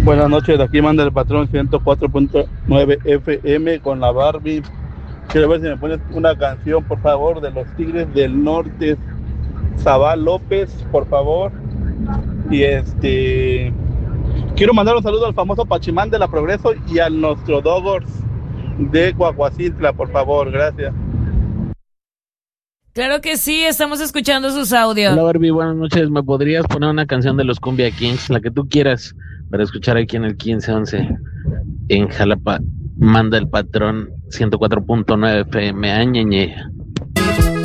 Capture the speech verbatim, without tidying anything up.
Buenas noches, aquí manda el patrón ciento cuatro punto nueve F M con la Barbie. Quiero ver si me pones una canción, por favor, de los Tigres del Norte, Zabal López, por favor. Y este, quiero mandar un saludo al famoso Pachimán de la Progreso y a nuestro Dogors de Guaguacintla, por favor, gracias. Claro que sí, estamos escuchando sus audios. Hola Barbie, buenas noches. ¿Me podrías poner una canción de los Cumbia Kings, la que tú quieras, para escuchar aquí en el quince once en Jalapa? Manda el patrón ciento cuatro punto nueve F M. Añeñe.